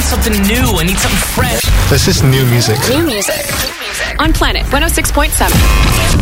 something new. I need something fresh. This is new music. New music. On Planet 106.7.